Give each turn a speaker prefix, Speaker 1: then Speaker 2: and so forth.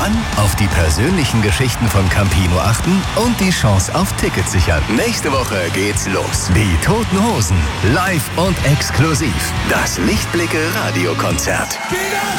Speaker 1: Wann? Auf die persönlichen Geschichten von Campino achten und die Chance auf Tickets sichern. Nächste Woche geht's los. Die Toten Hosen. Live und exklusiv. Das Lichtblicke Radiokonzert.